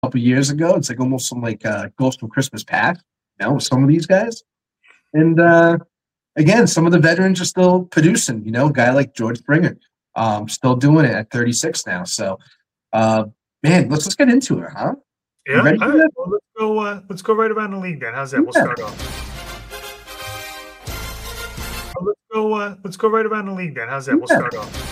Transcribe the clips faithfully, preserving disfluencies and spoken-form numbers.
couple years ago. It's like almost some like uh, Ghost from Christmas Past, you know, with some of these guys. And uh, again, some of the veterans are still producing. You know, a guy like George Springer, um, still doing it at thirty-six now. So, uh, man, let's let's get into it, huh? Yeah, all right. Well, let's go. Uh, let's go right around the league then. How's that? Yeah. We'll start off. Well, let's go. Uh, let's go right around the league then. How's that? Yeah. We'll start off.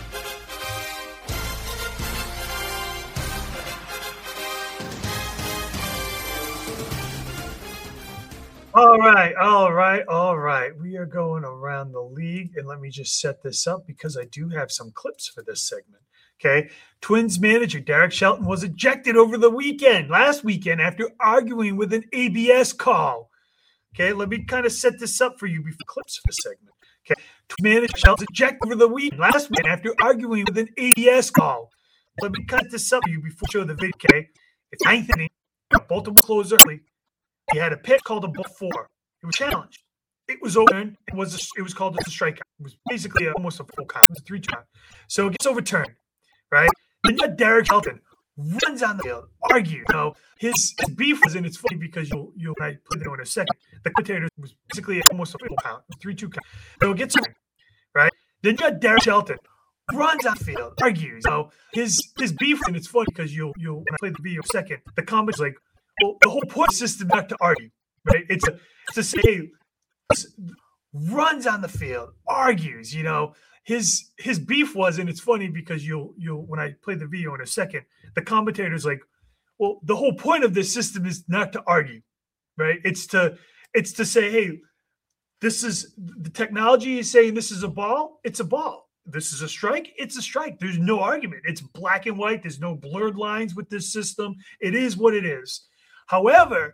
All right, all right, all right. We are going around the league, and let me just set this up because I do have some clips for this segment. Okay, Twins manager Derek Shelton was ejected over the weekend, last weekend, after arguing with an A B S call. Okay, let me kind of set this up for you before clips for the segment. Okay, Twins manager Shelton was ejected over the weekend, last weekend, after arguing with an A B S call. Let me cut this up for you before I show the video. Okay, it's ninth inning, Baltimore closed early. He had a pitch called a ball four. It was challenged. It was overturned. It was a, it was called a strikeout. It was basically a, almost a full count. It was a three count. So it gets overturned, right? Then you got Derek Shelton runs on the field, argues. You know, his, his beef was in. It's funny because you'll you'll I put it in a second. The commentator was basically almost a full count, three two count. So it gets overturned, right? Then you got Derek Shelton runs on the field, argues. You know, his his beef, and it's funny because you'll you'll when I play the video second, the comments like. Well, the whole point system not to argue, right? It's a, it's to say, hey, runs on the field, argues. You know, his his beef was, and it's funny because you'll you'll when I play the video in a second, the commentator's like, well, the whole point of this system is not to argue, right? It's to it's to say, hey, this is the technology is saying this is a ball, it's a ball. This is a strike, it's a strike. There's no argument. It's black and white. There's no blurred lines with this system. It is what it is. However,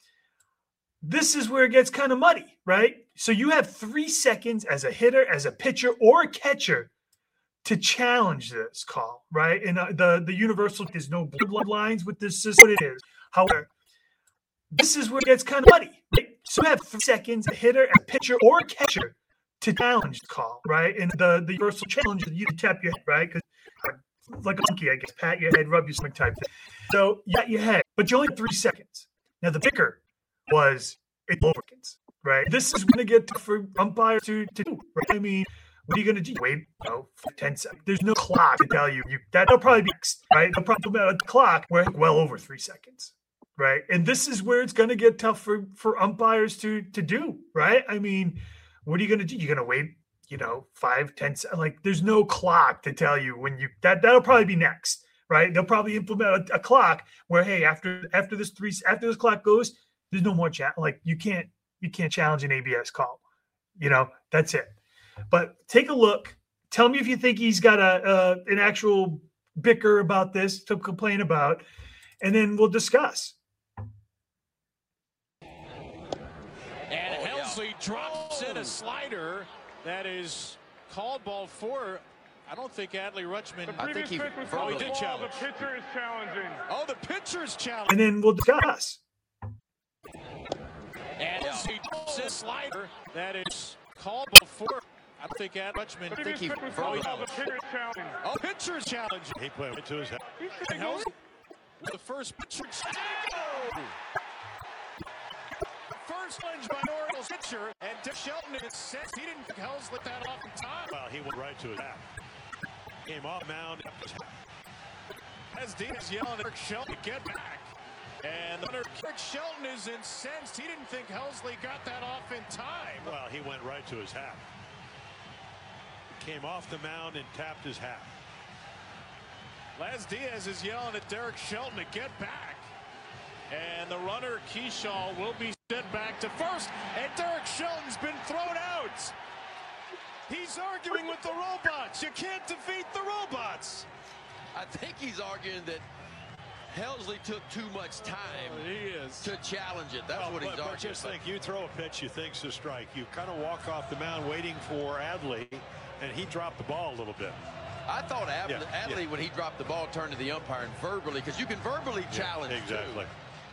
this is where it gets kind of muddy, right? So you have three seconds as a hitter, as a pitcher, or a catcher to challenge this call, right? And uh, the, the universal, there's no blood lines with this system, what it is. However, this is where it gets kind of muddy, right? So you have three seconds, a hitter, a pitcher, or a catcher to challenge the call, right? And the, the universal challenge is you tap your head, right? Because like a monkey, I guess, pat your head, rub your stomach type thing. So you got your head, but you only have three seconds. Now the picker was eight seconds, right? This is going to get tough for umpires to, to do, right? I mean, what are you going to do? Wait, you know, for ten seconds. There's no clock to tell you. you that'll probably be next, right? They'll probably put a clock where well over three seconds, right? And this is where it's going to get tough for, for umpires to to do, right? I mean, what are you going to do? You're going to wait, you know, five, ten seconds. Like there's no clock to tell you when you that that'll probably be next. Right, they'll probably implement a, a clock where, hey, after after this three after this clock goes, there's no more chat. Like you can't you can't challenge an A B S call, you know. That's it. But take a look. Tell me if you think he's got a, a an actual bicker about this to complain about, and then we'll discuss. And Helsley drops in a slider that is called ball four. I don't think Adley Rutschman. I think he, oh, he did challenge. The pitcher is challenging. Oh, the pitcher is challenging. And then we'll discuss. And yeah. He drops a slider that is called before. I don't think Adley Rutschman. I think he. Oh, he the pitcher is challenging. Oh, pitcher is challenging. He put it to his head. And Helsley, the first pitcher. First plunge by Orioles pitcher, and Dick Shelton, in a sense, he didn't think Helsley let that off in time. Well, he went right to his hat. Came off mound. As Diaz yelling at Derek Shelton to get back. And the Derek Shelton is incensed. He didn't think Helsley got that off in time. Well, he went right to his hat. Came off the mound and tapped his hat. Les Diaz is yelling at Derek Shelton to get back. And the runner, Keyshaw, will be sent back to first. And Derek Shelton's been thrown out. He's arguing with the robots. You can't defeat the robots. I think he's arguing that Helsley took too much time oh, he is. to challenge it. That's well, what he's but, arguing. But just think, you throw a pitch you think's a strike. You kind of walk off the mound waiting for Adley, and he dropped the ball a little bit. I thought Adley, yeah, Adley yeah. when he dropped the ball, turned to the umpire and verbally, because you can verbally challenge yeah, exactly. too.